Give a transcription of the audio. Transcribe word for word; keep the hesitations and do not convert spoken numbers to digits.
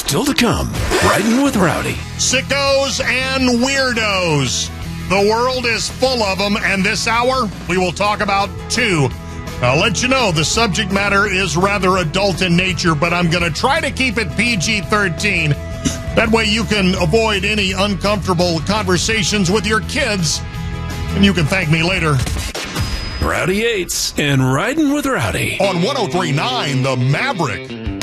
Still to come, Riding with Rowdy. Sickos and weirdos. The world is full of them, and this hour we will talk about two. I'll let you know the subject matter is rather adult in nature, but I'm going to try to keep it P G thirteen. That way you can avoid any uncomfortable conversations with your kids, and you can thank me later. Rowdy Yates and Riding with Rowdy. On one oh three point nine, The Maverick.